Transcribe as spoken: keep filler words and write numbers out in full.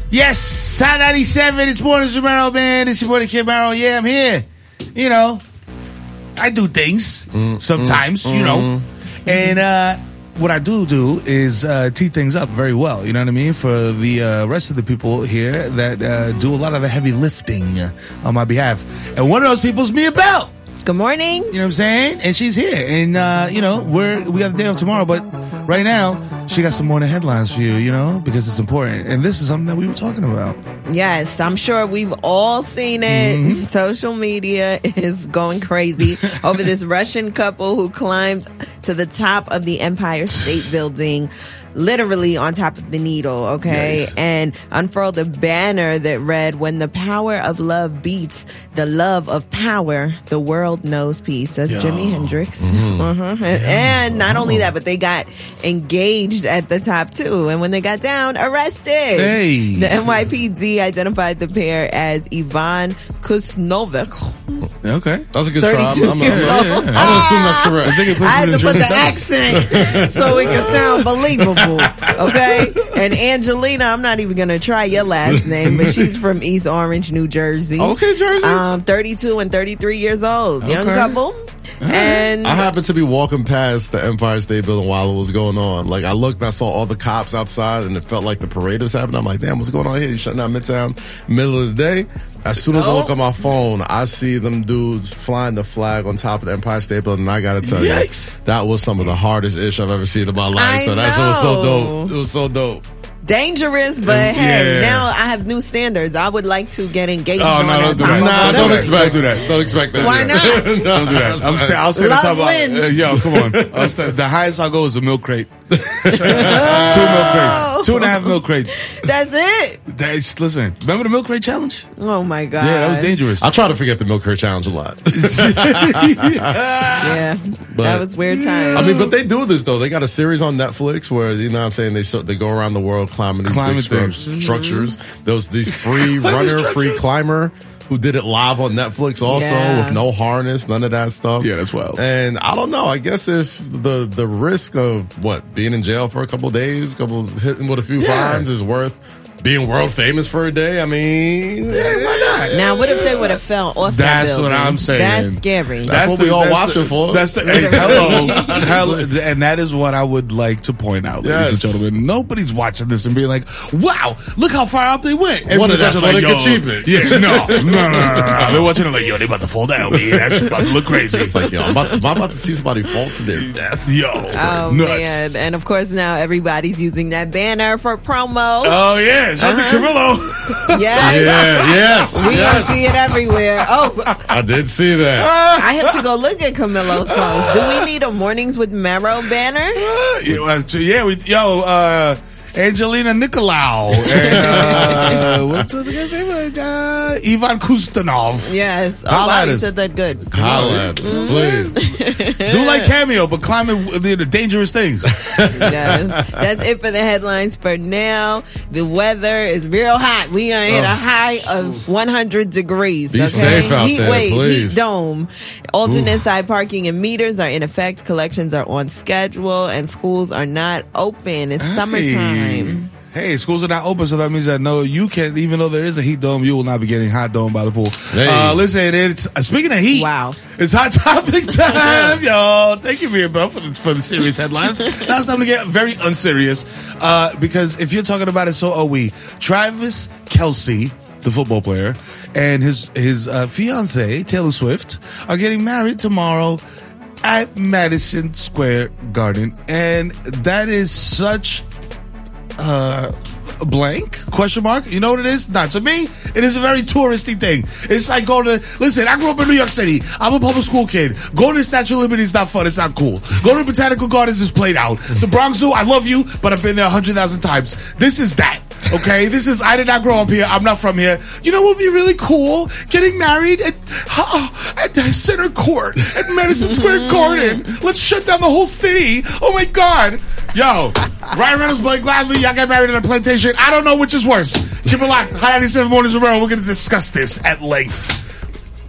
Yes, Hot ninety-seven. It's Mornings with Merrill, man. It's your boy, Kid Merrill. Yeah, I'm here. You know, I do things mm, sometimes, mm, you know. Mm. And uh, what I do do is uh, tee things up very well, you know what I mean? For the uh, rest of the people here that uh, do a lot of the heavy lifting on my behalf. And one of those people is Mia Bell. Good morning. You know what I'm saying? And she's here. And, uh, you know, we're, we got the day off tomorrow, but right now, she got some morning headlines for you, you know, because it's important. And this is something that we were talking about. Yes, I'm sure we've all seen it. Mm-hmm. Social media is going crazy over this Russian couple who climbed to the top of the Empire State Building, literally on top of the needle, okay? Yes. And unfurled a banner that read, "When the power of love beats the love of power, the world knows peace." That's Yo. Jimi Hendrix. Mm-hmm. Uh-huh. Yeah. And not only that, but they got engaged at the top too. And when they got down, arrested. Hey. The N Y P D identified the pair as Ivan Kusnovic. Okay. That's a good try. I'm, I'm, I'm, years I'm, old. I'm going to assume that's correct. I, think it I had to put the accent so it can sound believable. Okay? And Angelina, I'm not even going to try your last name, but she's from East Orange, New Jersey. Okay, Jersey. Um, thirty-two and thirty-three years old. Okay. Young couple. Right. And I happened to be walking past the Empire State Building while it was going on. Like, I looked and I saw all the cops outside, and it felt like the parade was happening. I'm like, damn, what's going on here? You shutting down Midtown, middle of the day? As soon as I look at my phone, I see them dudes flying the flag on top of the Empire State Building, and I gotta tell Yikes. you, that was some of the hardest ish I've ever seen in my life. I so that shit was so dope. It was so dope. dangerous, but yeah. hey, now I have new standards. I would like to get engaged. Oh, on no, don't do that. that. Nah, don't expect do that. Don't expect that. Why not? no, don't do that. I'm say, I'll say the top about, uh, yo, come on. I'll say, the highest I'll go is a milk crate. Two milk crates. Two and a half milk crates. That's it. That's, listen, remember the milk crate challenge? Oh my god. Yeah, that was dangerous. I try to forget the milk crate challenge a lot. yeah, but, that was weird time. I mean, but they do this though. They got a series on Netflix where, you know what I'm saying, they so, they go around the world climbing these climbing big things. stru- structures. There was these free runner, free climber who did it live on Netflix also yeah. with no harness, none of that stuff. Yeah, that's wild. And I don't know. I guess if the the risk of what being in jail for a couple of days, couple hitting with a few yeah. fines is worth being world famous for a day. I mean, yeah, why not? Now, what if they would have fell off? That's that building? what I'm saying. That's scary. That's, That's what the, we all that's watching the, for. That's the hey, hello, hello, and that is what I would like to point out, ladies Yes. and gentlemen. Nobody's watching this and being like, "Wow, look how far up they went." What an Everybody's athletic like, achievement. Yeah, no, no, no, no, no, no. They're watching it like, "Yo, they about to fall down, man. That's about to look crazy." It's like, yo, I'm about to, I'm about to see somebody fall to their death. Yo, Oh nuts. man! And of course, now everybody's using that banner for promo. Oh yeah, shout out to Uh-huh. Camilo. Yes. Yeah, yes, We yes. see it everywhere. Oh, I did see that. I have to go look at Camilo's post. Do we need a Mornings with Mero banner? yeah, well, so, yeah, we, yo, uh, Angelina Nicolau and uh, what's the guy's name? Uh, Ivan Kustanov. Yes. Oh, Holla wow, at you us. said that good. Holla at us, please. Do like Cameo, but climbing the, the dangerous things. Yes. That's it for the headlines for now. The weather is real hot. We are hit a high of one hundred degrees. Be okay? safe out heat there, wave, please. heat dome. Alternate side parking and meters are in effect. Collections are on schedule, and schools are not open. It's summertime. Hey, schools are not open, so that means that no, you can't. Even though there is a heat dome, you will not be getting hot dome by the pool. Hey. Uh, listen, it's uh, speaking of heat. Wow. It's hot topic time, y'all. Thank you, Mia Bell, for the, for the serious headlines. Now it's time to get very unserious, uh, because if you're talking about it, so are we. Travis Kelce, the football player, and his his uh, fiance Taylor Swift are getting married tomorrow at Madison Square Garden, and that is such. Uh, blank question mark. You know what it is? Not to me. It is a very touristy thing. It's like going to listen. I grew up in New York City. I'm a public school kid. Going to the Statue of Liberty is not fun. It's not cool. Going to Botanical Gardens is played out. The Bronx Zoo. I love you, but I've been there a hundred thousand times. This is that. Okay, this is. I did not grow up here. I'm not from here. You know what would be really cool? Getting married at uh, at Center Court at Madison Square Garden. Let's shut down the whole city. Oh my God, yo, Ryan Reynolds, Blake Lively, y'all got married at a plantation. I don't know which is worse. Keep it locked. High ninety-seven Mornings Around. We're going to discuss this at length.